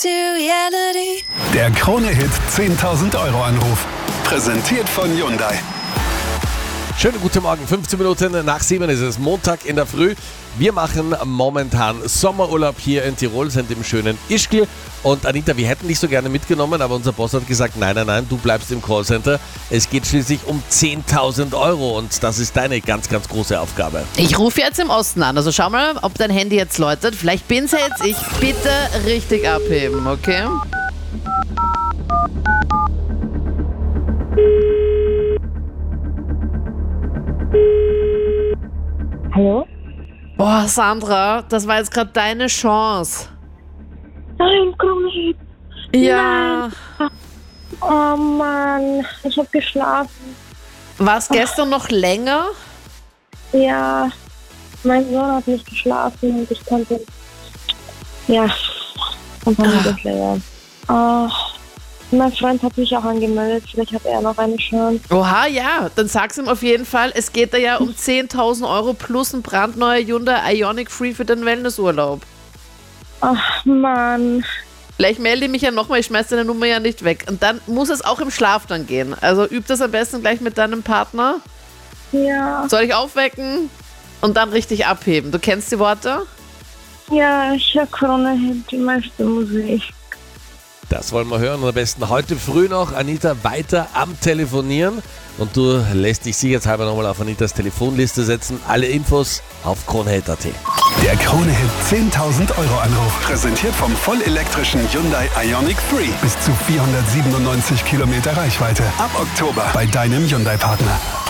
to reality. Der Krone-Hit 10.000 Euro Anruf. Präsentiert von Hyundai. Schönen guten Morgen, 15 Minuten nach 7 ist es, Montag in der Früh. Wir machen momentan Sommerurlaub hier in Tirol, sind im schönen Ischgl. Und Anita, wir hätten dich so gerne mitgenommen, aber unser Boss hat gesagt, nein, du bleibst im Callcenter. Es geht schließlich um 10.000 Euro und das ist deine ganz, ganz große Aufgabe. Ich rufe jetzt im Osten an, also schau mal, ob dein Handy jetzt läutet. Vielleicht bin's jetzt ich. Bitte richtig abheben, okay? Hallo? Boah, Sandra, das war jetzt gerade deine Chance. Nein, komm nicht. Ja. Oh Mann, ich habe geschlafen. War es gestern noch länger? Ja, mein Sohn hat nicht geschlafen und ich konnte... Ja, und dann das länger. Mein Freund hat mich auch angemeldet, vielleicht hat er noch eine Chance. Oha, ja, dann sag's ihm auf jeden Fall. Es geht da ja um 10.000 Euro plus ein brandneuer Hyundai Ioniq Free für den Wellnessurlaub. Ach Mann. Vielleicht melde ich mich ja nochmal, ich schmeiß deine Nummer ja nicht weg. Und dann muss es auch im Schlaf dann gehen. Also üb das am besten gleich mit deinem Partner. Ja. Soll ich aufwecken und dann richtig abheben? Du kennst die Worte? Ja, ich höre Krone-Hit, die meiste Musik. Das wollen wir hören und am besten heute früh noch, Anita, weiter am Telefonieren. Und du lässt dich sicherheitshalber nochmal auf Anitas Telefonliste setzen. Alle Infos auf kronehit.at. Der Krone-Hit 10.000 Euro Anruf. Präsentiert vom vollelektrischen Hyundai Ioniq 3. Bis zu 497 Kilometer Reichweite. Ab Oktober bei deinem Hyundai-Partner.